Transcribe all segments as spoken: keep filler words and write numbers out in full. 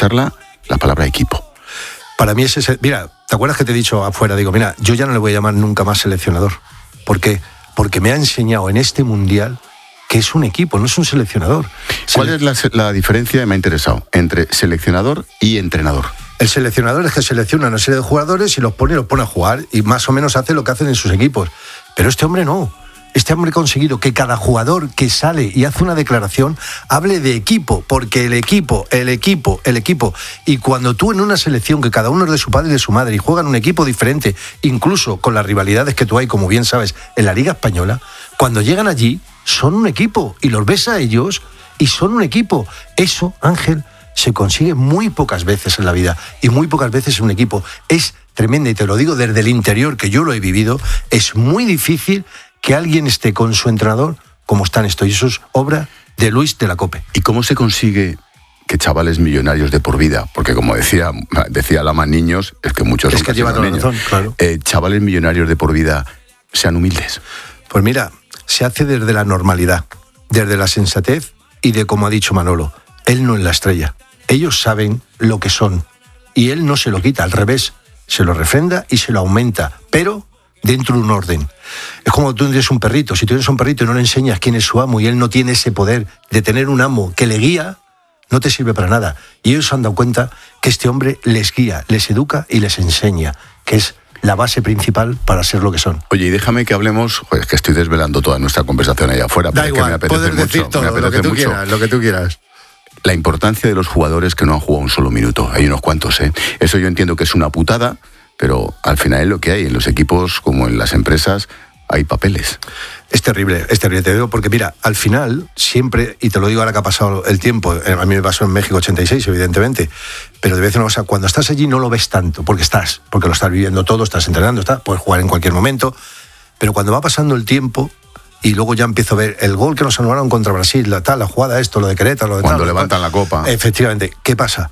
charla la palabra equipo. Para mí es ese... Mira, ¿te acuerdas que te he dicho afuera? Digo, mira, yo ya no le voy a llamar nunca más seleccionador. ¿Por qué? Porque me ha enseñado en este Mundial que es un equipo, no es un seleccionador. ¿Cuál Sele- es la, la diferencia, me ha interesado, entre seleccionador y entrenador? El seleccionador es que selecciona una serie de jugadores y los pone y los pone a jugar y más o menos hace lo que hacen en sus equipos. Pero este hombre no. Este hombre ha conseguido que cada jugador que sale y hace una declaración hable de equipo, porque el equipo, el equipo, el equipo. Y cuando tú en una selección que cada uno es de su padre y de su madre y juegan un equipo diferente, incluso con las rivalidades que tú hay, como bien sabes, en la Liga Española, cuando llegan allí son un equipo y los ves a ellos y son un equipo. Eso, Ángel, se consigue muy pocas veces en la vida y muy pocas veces en un equipo. Es tremenda y te lo digo desde el interior, que yo lo he vivido, es muy difícil que alguien esté con su entrenador como están estos. Y eso es obra de Luis de la Cope. ¿Y cómo se consigue que chavales millonarios de por vida, porque como decía decía Lama, niños, es que muchos es son que lleva toda la niños, razón, claro. eh, chavales millonarios de por vida sean humildes? Pues mira, se hace desde la normalidad, desde la sensatez y de, como ha dicho Manolo, él no es la estrella. Ellos saben lo que son y él no se lo quita, al revés, se lo refrenda y se lo aumenta, pero dentro de un orden. Es como tú tienes un perrito, si tú tienes un perrito y no le enseñas quién es su amo y él no tiene ese poder de tener un amo que le guía, no te sirve para nada. Y ellos se han dado cuenta que este hombre les guía, les educa y les enseña, que es la base principal para ser lo que son. Oye, y déjame que hablemos, joder, es que estoy desvelando toda nuestra conversación allá afuera, Da pero igual, es que me apetece puedes mucho, decir todo, me apetece lo que tú mucho. quieras, lo que tú quieras. La importancia de los jugadores que no han jugado un solo minuto, hay unos cuantos, ¿eh? Eso yo entiendo que es una putada, pero al final es lo que hay. En los equipos, como en las empresas, hay papeles. Es terrible, es terrible, te digo, porque mira, al final, siempre, y te lo digo ahora que ha pasado el tiempo, a mí me pasó en México ochenta y seis, evidentemente, pero te voy a decir una cosa, cuando estás allí no lo ves tanto, porque estás, porque lo estás viviendo todo, estás entrenando, estás, puedes jugar en cualquier momento, pero cuando va pasando el tiempo, y luego ya empiezo a ver el gol que nos anularon contra Brasil, la tal, la jugada, esto, lo de Querétaro, lo de Cuando tal, levantan tal. la copa. Efectivamente, ¿qué pasa?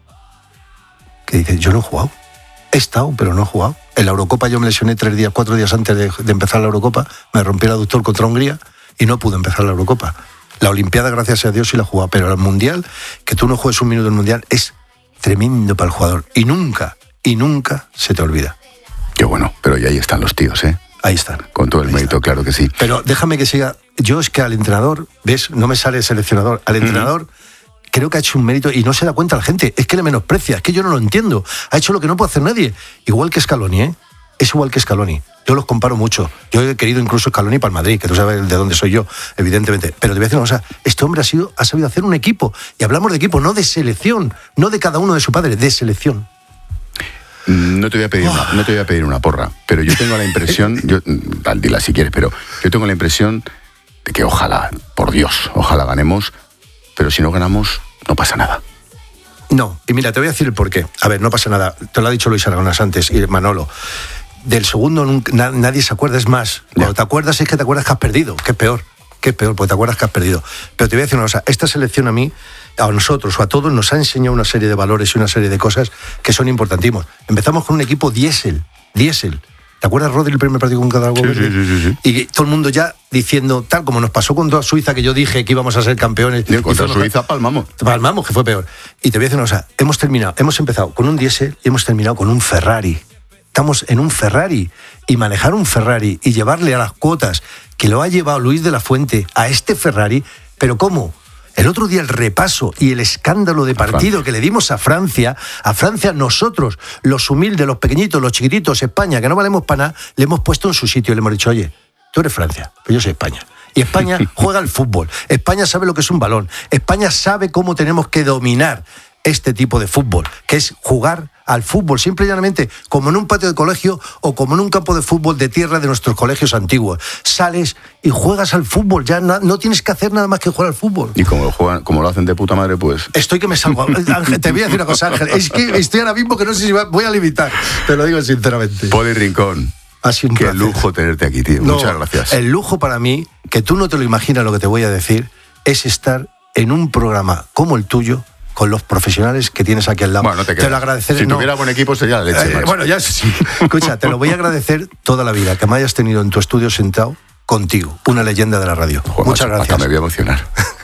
Que dices, yo no he jugado. He estado, pero no he jugado. En la Eurocopa yo me lesioné tres días, cuatro días antes de, de empezar la Eurocopa, me rompí el aductor contra Hungría y no pude empezar la Eurocopa. La Olimpiada, gracias a Dios, sí la he jugado, pero el Mundial, que tú no juegues un minuto en el Mundial, es tremendo para el jugador. Y nunca, y nunca se te olvida. Qué bueno, pero ya ahí están los tíos, ¿eh? Ahí están. Con todo el Ahí mérito, están. claro que sí. Pero déjame que siga. Yo es que al entrenador, ¿ves? No me sale seleccionador. Al entrenador... Uh-huh. Creo que ha hecho un mérito y no se da cuenta la gente, es que le menosprecia, es que yo no lo entiendo, ha hecho lo que no puede hacer nadie, igual que Scaloni, ¿eh? Es igual que Scaloni, yo los comparo mucho, yo he querido incluso Scaloni para el Madrid, que tú sabes de dónde soy yo, evidentemente, pero te voy a decir una cosa, este hombre ha, sido, ha sabido hacer un equipo, y hablamos de equipo, no de selección, no de cada uno de su padre, de selección. No te voy a pedir una, no te voy a pedir una porra, pero yo tengo la impresión, yo, dila si quieres, pero yo tengo la impresión de que ojalá, por Dios, ojalá ganemos, pero si no ganamos, no pasa nada. No, y mira, te voy a decir el porqué. A ver, no pasa nada, te lo ha dicho Luis Aragonés antes y Manolo. Del segundo nunca, na, nadie se acuerda, es más, cuando ya. te acuerdas es que te acuerdas que has perdido, que es peor, que es peor, porque te acuerdas que has perdido. Pero te voy a decir una cosa, esta selección a mí, a nosotros o a todos nos ha enseñado una serie de valores y una serie de cosas que son importantísimos. Empezamos con un equipo diésel, diésel. ¿Te acuerdas, Rodri, el primer partido con cada gol? Sí, sí, sí, sí. Y todo el mundo ya diciendo, tal como nos pasó contra Suiza, que yo dije que íbamos a ser campeones. Y contra Suiza nos... palmamos. Palmamos, que fue peor. Y te voy a decir una cosa, hemos terminado, hemos empezado con un diésel y hemos terminado con un Ferrari. Estamos en un Ferrari. Y manejar un Ferrari y llevarle a las cuotas que lo ha llevado Luis de la Fuente a este Ferrari, ¿pero cómo? El otro día el repaso y el escándalo de partido que le dimos a Francia, a Francia nosotros, los humildes, los pequeñitos, los chiquititos, España, que no valemos para nada, le hemos puesto en su sitio y le hemos dicho, oye, tú eres Francia, pero yo soy España. Y España juega al fútbol, España sabe lo que es un balón, España sabe cómo tenemos que dominar este tipo de fútbol, que es jugar al fútbol, simple y llanamente, como en un patio de colegio o como en un campo de fútbol de tierra de nuestros colegios antiguos. Sales y juegas al fútbol, ya no, no tienes que hacer nada más que jugar al fútbol. Y como lo juegan, como lo hacen de puta madre, pues... Estoy que me salgo. Ángel, te voy a decir una cosa, Ángel, es que estoy ahora mismo que no sé si voy a limitar, te lo digo sinceramente. Poli Rincón, ha sido un qué placer. lujo tenerte aquí, tío. No, muchas gracias. El lujo para mí, que tú no te lo imaginas lo que te voy a decir, es estar en un programa como el tuyo, con los profesionales que tienes aquí al lado. Bueno, no te, te lo agradeceré. Si no. tuviera buen equipo sería la leche. Eh, bueno, ya sí. Escucha, te lo voy a agradecer toda la vida, que me hayas tenido en tu estudio sentado contigo, una leyenda de la radio. Joder, Muchas macho, gracias. Hasta me voy a emocionar.